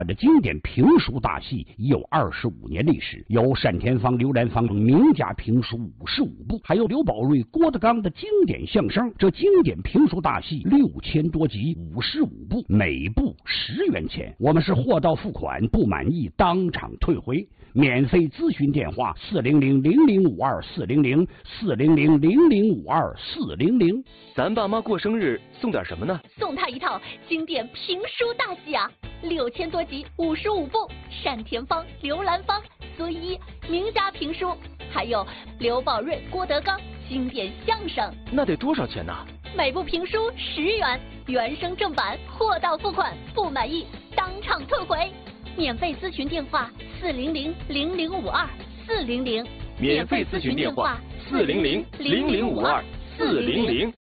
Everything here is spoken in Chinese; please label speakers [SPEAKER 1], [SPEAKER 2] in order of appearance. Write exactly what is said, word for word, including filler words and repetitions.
[SPEAKER 1] 的经典评书大戏已有二十五年历史，有单田芳、刘兰芳名家评书五十五部，还有刘宝瑞、郭德纲的经典相声。这经典评书大戏六千多集，五十五部，每部十元钱。我们是货到付款，不满意当场退回。免费咨询电话：四零零零零五二四零零四零零零零五二四零零。
[SPEAKER 2] 咱爸妈过生日送点什么呢？
[SPEAKER 3] 送他一套经典评书大戏啊！六千多集，五十五部，单田芳、刘兰芳、孙一名家评书，还有刘宝瑞、郭德纲经典相声。
[SPEAKER 2] 那得多少钱呢？
[SPEAKER 3] 每部评书十元，原声正版，货到付款，不满意当场退回。免费咨询电话：四零零零零五二四零零。
[SPEAKER 2] 免费咨询电话：四零零零零五二四零零。